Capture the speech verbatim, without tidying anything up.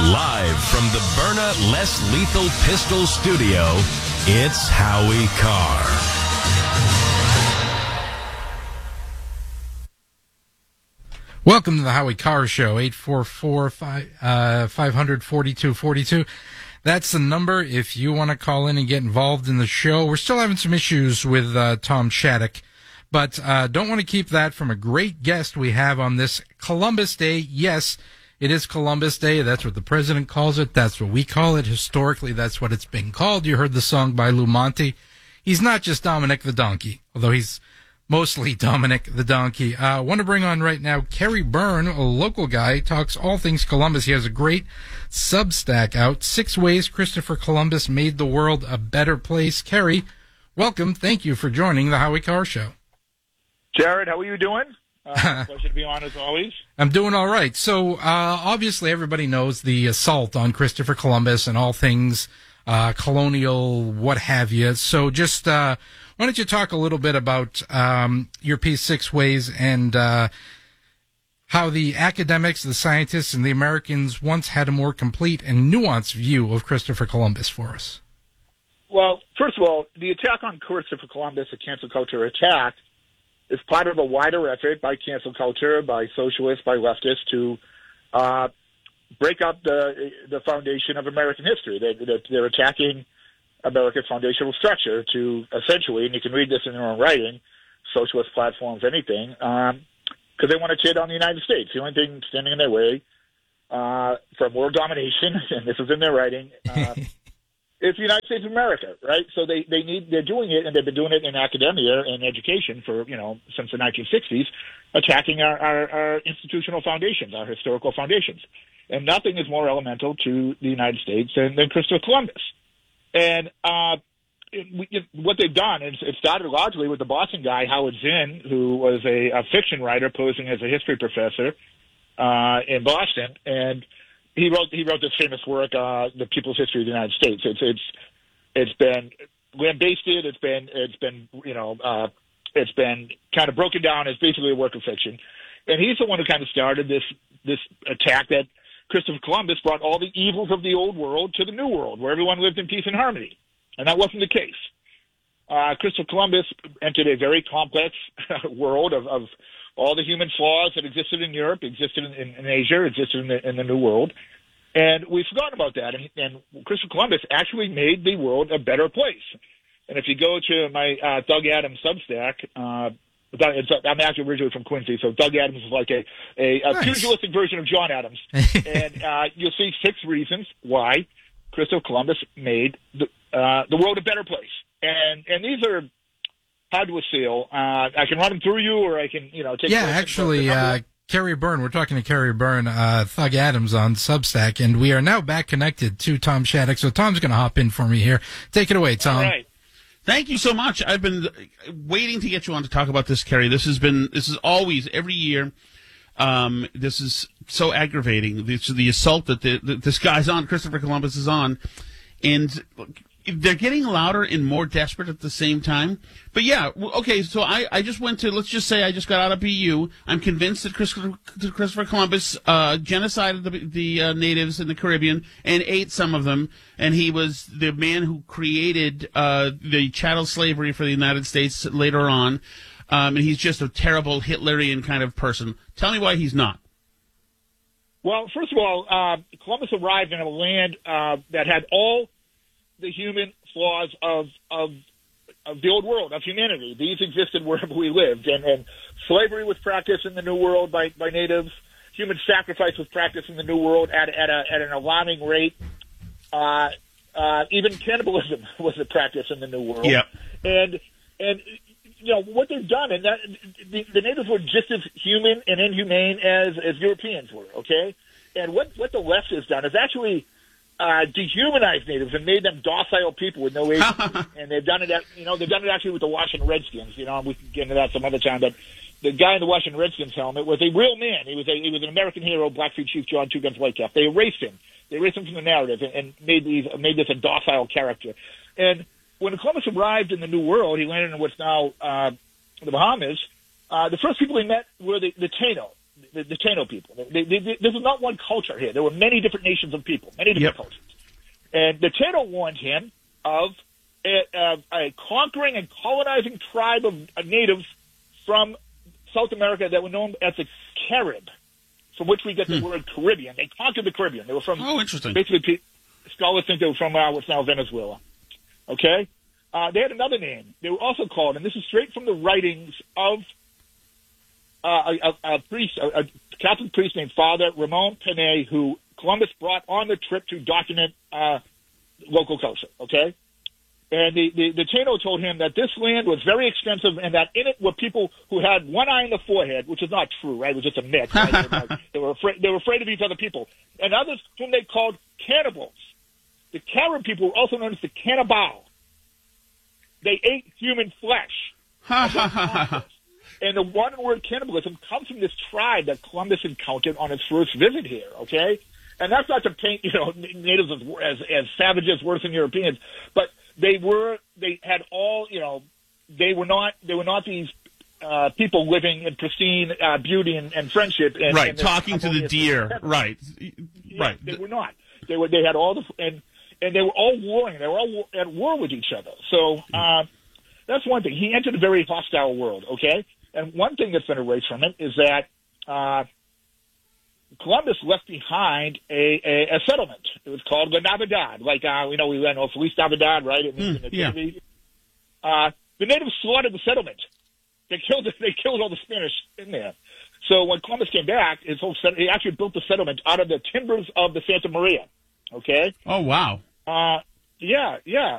Live from the Byrna Less Lethal Pistol Studio, it's Howie Carr. Welcome to the Howie Carr Show, eight four four, five hundred, forty-two forty-two. That's the number if you want to call in and get involved in the show. We're still having some issues with uh, Tom Shattuck, but uh, don't want to keep that from a great guest we have on this Columbus Day. Yes, it is Columbus Day. That's what the president calls it. That's what we call it. Historically, that's what it's been called. You heard the song by Lou Monte. He's not just Dominic the Donkey, although he's mostly Dominic the Donkey. I uh, want to bring on right now Kerry Byrne, a local guy, talks all things Columbus. He has a great Substack out, Six Ways Christopher Columbus Made the World a Better Place. Kerry, welcome. Thank you for joining the Howie Carr Show. Jared, how are you doing? Uh, pleasure to be on as always. I'm doing all right. So, uh, obviously everybody knows the assault on Christopher Columbus and all things uh, colonial, what have you. So just, uh, why don't you talk a little bit about um, your piece, Six Ways, and uh, how the academics, the scientists, and the Americans once had a more complete and nuanced view of Christopher Columbus for us? Well, first of all, the attack on Christopher Columbus, a cancel culture attack, is part of a wider effort by cancel culture, by socialists, by leftists to uh, break up the the foundation of American history. They, they're attacking America's foundational structure to essentially, and you can read this in their own writing, socialist platforms, anything, because um, they want to tear down the United States. The only thing standing in their way uh, from world domination, and this is in their writing, uh, is the United States of America, right? So they, they need, they're doing it, and they've been doing it in academia and education for, you know, since the nineteen sixties, attacking our, our, our institutional foundations, our historical foundations. And nothing is more elemental to the United States than, than Christopher Columbus. And uh, it, it, what they've done is it started largely with the Boston guy, Howard Zinn, who was a, a fiction writer posing as a history professor uh, in Boston. And he wrote he wrote this famous work, uh, The People's History of the United States. It's it's it's been lambasted. It's been it's been you know uh, it's been kind of broken down as basically a work of fiction. And he's the one who kind of started this this attack that Christopher Columbus brought all the evils of the old world to the new world, where everyone lived in peace and harmony. And that wasn't the case. Uh, Christopher Columbus entered a very complex world of, of all the human flaws that existed in Europe, existed in, in, in Asia, existed in the, in the New World. And we've forgotten about that. And, and Christopher Columbus actually made the world a better place. And if you go to my uh, Doug Adams Substack, uh, I'm actually originally from Quincy, so Doug Adams is like a, a, a nice. pugilistic version of John Adams. And uh, you'll see six reasons why Christopher Columbus made the, uh, the world a better place. And and these are hard to assail. Uh, I can run them through you, or I can, you know, take Yeah, actually, uh, Kerry Byrne, we're talking to Kerry Byrne, uh, Thug Adams on Substack, and we are now back connected to Tom Shattuck. So Tom's going to hop in for me here. Take it away, Tom. All right. Thank you so much. I've been waiting to get you on to talk about this, Kerry. This has been, this is always, every year, um, this is so aggravating. This, the assault that, the, that this guy's on, Christopher Columbus is on, and they're getting louder and more desperate at the same time. But yeah, okay, so I, I just went to, let's just say I just got out of B U. I'm convinced that Christopher, Christopher Columbus uh, genocided the, the uh, natives in the Caribbean and ate some of them. And he was the man who created uh, the chattel slavery for the United States later on. Um, and he's just a terrible Hitlerian kind of person. Tell me why he's not. Well, first of all, uh, Columbus arrived in a land uh, that had all the human flaws of, of of the old world, of humanity. These existed wherever we lived. And, and slavery was practiced in the New World by, by natives. Human sacrifice was practiced in the New World at, at, a, at an alarming rate. Uh, uh, even cannibalism was a practice in the New World. Yep. And, and you know, what they've done, and that the, the natives were just as human and inhumane as, as Europeans were, okay? And what, what the left has done is actually Uh, dehumanized natives and made them docile people with no agency. And they've done it, at, you know, they've done it actually with the Washington Redskins. You know, we can get into that some other time. But the guy in the Washington Redskins helmet was a real man. He was a, he was an American hero, Blackfeet Chief John Two Guns Whitecap. They erased him. They erased him from the narrative and, and made these made this a docile character. And when Columbus arrived in the New World, he landed in what's now uh, the Bahamas. Uh, the first people he met were the, the Taino. the, the Taino people. They, they, they, this is not one culture here. There were many different nations of people, many different Yep. cultures. And the Taino warned him of a, a, a conquering and colonizing tribe of uh, natives from South America that were known as the Carib, from which we get the Hmm. word Caribbean. They conquered the Caribbean. They were from, Oh, interesting. basically, pe- scholars think they were from uh, what's now Venezuela. Okay? Uh, they had another name. They were also called, and this is straight from the writings of uh, a, a, a priest, a, a Catholic priest named Father Ramon Penay, who Columbus brought on the trip to document uh, local culture. Okay? And the, the, the Taino told him that this land was very extensive and that in it were people who had one eye in the forehead, which is not true, right? It was just a myth. Right? They, were like, they, were afraid, they were afraid of these other people. And others whom they called cannibals. The Carib people were also known as the cannibal. They ate human flesh. Ha, ha, ha, ha, ha. And the one word cannibalism comes from this tribe that Columbus encountered on his first visit here, okay? And that's not to paint, you know, natives as, as, as savages worse than Europeans, but they were, they had all, you know, they were not, they were not these uh, people living in pristine uh, beauty and, and friendship. And, Right, and talking to the deer. Right, Yeah, right. They were not. They were. They had all the and and they were all warring. They were all war, at war with each other. So uh, that's one thing. He entered a very hostile world. Okay, and one thing that's been erased from it is that uh, Columbus left behind a, a, a settlement. It was called La Navidad. Like uh, we know we went off Feliz Navidad, right? It means Mm, the yeah. nativity. Uh, the natives slaughtered the settlement. They killed. They killed all the Spanish in there. So when Columbus came back, his whole set, he actually built the settlement out of the timbers of the Santa Maria. Okay. Oh, wow. Uh, yeah, yeah.